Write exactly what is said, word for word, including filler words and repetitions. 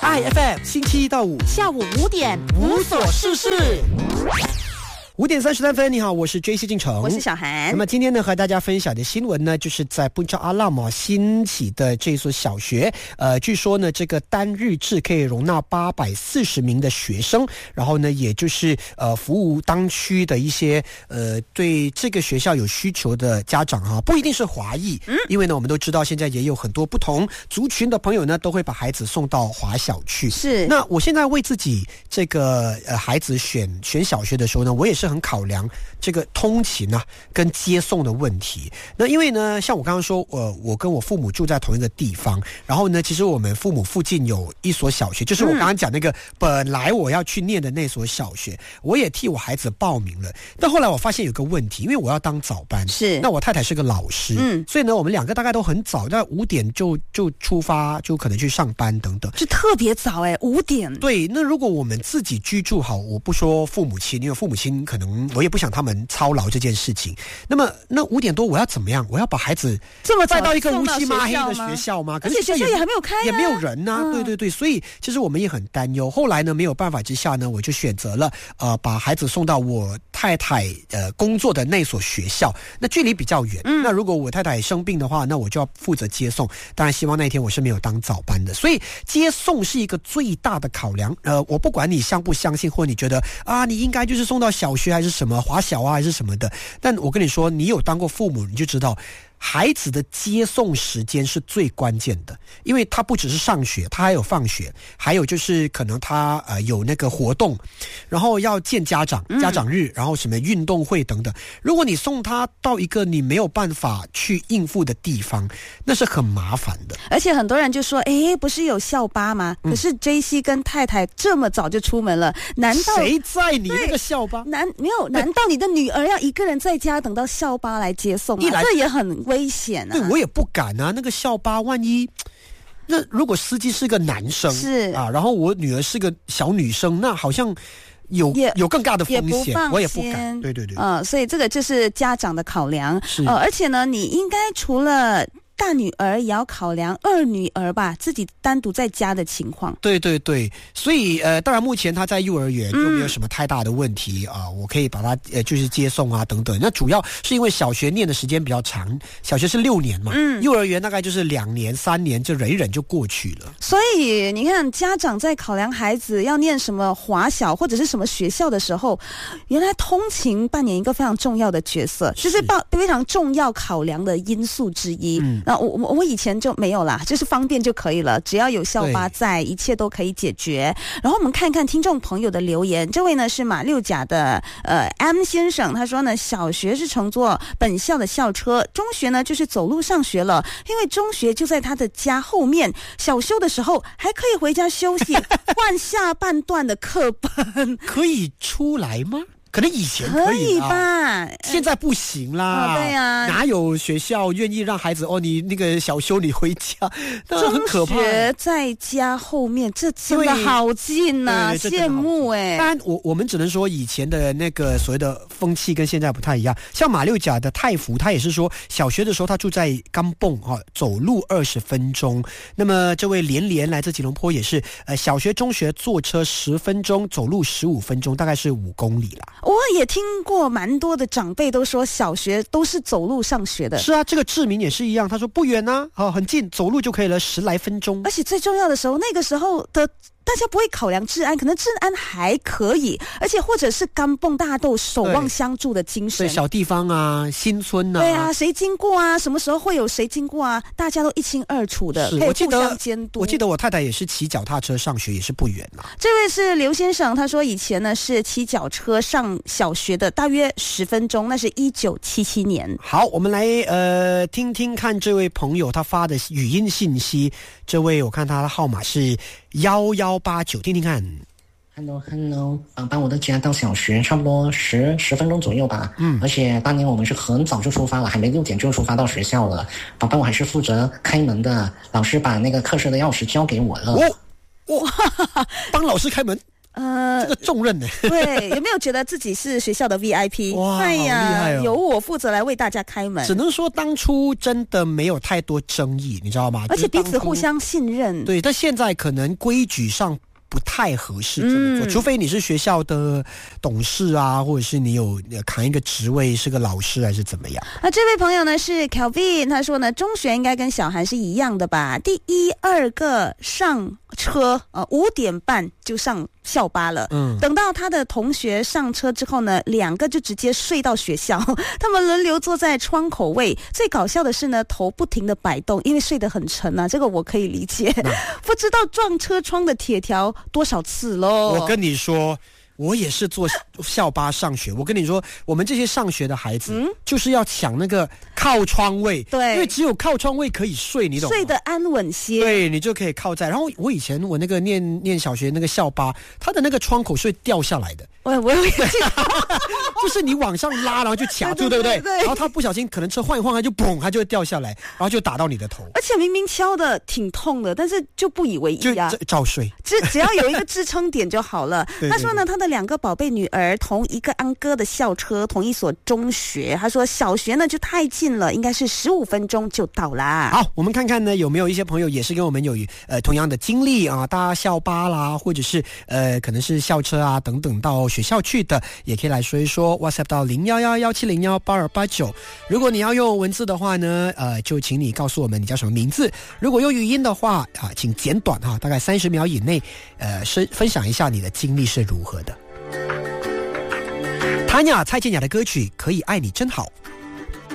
I F M 星期一到五下午五点无所事事。五点三十三分，你好，我是 J C 进城， 我是小韩。 那么今天呢，和大家分享的新闻呢，就是在布加阿拉玛新起的这所小学，呃，据说呢，这个单日制可以容纳八百四十名的学生，然后呢，也就是呃，服务当区的一些呃，对这个学校有需求的家长啊，不一定是华裔，嗯，因为呢，我们都知道现在也有很多不同族群的朋友呢，都会把孩子送到华小去。 是， 那我现在为自己这个呃孩子选选小学的时候呢，我也是很考量这个通勤啊跟接送的问题。那因为呢，像我刚刚说，呃，我跟我父母住在同一个地方，然后呢，其实我们父母附近有一所小学，就是我刚刚讲那个、嗯、本来我要去念的那所小学，我也替我孩子报名了。但后来我发现有个问题，因为我要当早班， 是， 那我太太是个老师，嗯，所以呢，我们两个大概都很早，在五点就就出发，就可能去上班等等， 就特别早哎，五点。 对，那如果我们自己居住好，我不说父母亲，因为父母亲可能我也不想他们操劳这件事情。那么那五点多我要怎么样？我要把孩子这么带到一个乌漆嘛黑的学校吗？ 可是学校也还没有开、啊， 也没有人啊、嗯。对对对，所以其实我们也很担忧。后来呢，没有办法之下呢，我就选择了呃把孩子送到我太太呃工作的那所学校。那距离比较远、嗯，那如果我太太生病的话，那我就要负责接送。当然，希望那一天我是没有当早班的，所以接送是一个最大的考量。呃，我不管你相不相信，或你觉得啊，你应该就是送到小学还是什么华小啊，还是什么的。但我跟你说，你有当过父母，你就知道。孩子的接送时间是最关键的，因为他不只是上学，他还有放学，还有就是可能他呃有那个活动，然后要见家长、家长日，然后什么运动会等等。如果你送他到一个你没有办法去应付的地方，那是很麻烦的。 而且很多人就说，诶，不是有校巴吗？可是 J C 跟太太这么早就出门了，难道谁载你那个校巴？ 难没有？难道你的女儿要一个人在家等到校巴来接送啊？这也很危险啊！ 对，我也不敢啊。那个校巴万一，那如果司机是个男生， 是啊，然后我女儿是个小女生，那好像有有更大的风险，我也不敢。对对对， 呃，所以这个就是家长的考量。 是， 呃，而且呢，你应该除了大女儿也要考量二女儿吧，自己单独在家的情况。 对对对，所以呃，当然目前她在幼儿园就没有什么太大的问题啊、嗯呃，我可以把她呃就是接送啊等等。那主要是因为小学念的时间比较长，小学是六年嘛，嗯，幼儿园大概就是两年三年，就忍一忍就过去了。 所以你看，家长在考量孩子要念什么华小或者是什么学校的时候，原来通勤扮演一个非常重要的角色，就是非常重要考量的因素之一。嗯。我我我以前就没有啦，就是方便就可以了，只要有校巴在，一切都可以解决。然后我们看看听众朋友的留言，这位呢是马六甲的呃 M 先生，他说呢，小学是乘坐本校的校车，中学呢就是走路上学了，因为中学就在他的家后面，小休的时候还可以回家休息，换下半段的课本。 可以出来吗？可能以前可以、啊、 可以吧， 现在不行啦。 哦、对呀、啊， 哪有学校愿意让孩子哦？你那个小休你回家，那很可怕。 中学在家后面，这真的好近呐、啊，羡慕哎、欸。 当然，我我们只能说以前的那个所谓的风气跟现在不太一样。像马六甲的太福，他也是说小学的时候他住在甘蹦哈、哦，走路二十分钟。那么这位连连来自吉隆坡也是，呃，小学、中学坐车十分钟，走路十五分钟，大概是五公里啦。 我也听过蛮多的长辈都说小学都是走路上学的。 是啊，这个志明也是一样，他说不远啊，哦，很近，走路就可以了，十来分钟。 而且最重要的时候，那个时候的大家不会考量治安，可能治安还可以，而且或者是甘蹦大家都守望相助的精神。 对，小地方啊，新村啊， 对啊，谁经过啊，什么时候会有谁经过啊，大家都一清二楚的，可以互相监督。 我记得我太太也是骑脚踏车上学，也是不远啊。 这位是刘先生，他说以前呢是骑脚车上小学的，大约十分钟，那是一九七七年。 好，我们来呃听听看这位朋友他发的语音信息。这位我看他的号码是幺幺八九，听听看。 Hello Hello， 宝宝，我的家到小学差不多十十分钟左右吧。嗯，而且当年我们是很早就出发了，还没六点就出发到学校了。宝宝，我还是负责开门的，老师把那个课室的钥匙交给我了。 哦，哇、哦，帮老师开门。 呃， 这个重任呢？ 对，有没有觉得自己是学校的 V I P？ 哇， 哎呀， 好厉害哦！ 由我负责来为大家开门。 只能说当初真的没有太多争议，你知道吗？ 而且彼此互相信任。 对，但现在可能规矩上不太合适这么做，嗯、除非你是学校的董事啊，或者是你有扛一个职位，是个老师还是怎么样。 那这位朋友呢是 Kelvin， 他说呢，中学应该跟小孩是一样的吧？第一二个上车，呃，五点半就上校巴了。嗯，等到他的同学上车之后呢，两个就直接睡到学校，他们轮流坐在窗口位。最搞笑的是呢，头不停的摆动，因为睡得很沉啊，这个我可以理解。嗯、不知道撞车窗的铁条多少次咯。 我跟你说，我也是坐校巴上学。我跟你说，我们这些上学的孩子，嗯、就是要抢那个靠窗位， 对， 因为只有靠窗位可以睡，你懂吗？ 睡得安稳些， 对，你就可以靠在。然后我以前我那个念念小学那个校巴，它的那个窗口是会掉下来的。 我我有就是你往上拉，然后就卡住，对不对？对对对，然后他不小心可能车晃一晃，他就嘣，他就会掉下来，然后就打到你的头。 而且明明敲的挺痛的，但是就不以为意啊， 就照睡。 只只要有一个支撑点就好了。 对对对， 他说呢，他的两个宝贝女儿同一个安哥的校车，同一所中学。他说小学呢就太近了，应该是十五分钟就到啦。 好，我们看看呢有没有一些朋友也是跟我们有呃同样的经历啊，搭校巴啦，或者是呃可能是校车啊等等到学校去的，也可以来说一说 WhatsApp 到零幺幺幺七零幺八二八九。如果你要用文字的话呢，呃，就请你告诉我们你叫什么名字。如果用语音的话啊，请简短哈，大概三十秒以内，呃，是分享一下你的经历是如何的。Tanya 蔡健雅的歌曲《可以爱你真好》。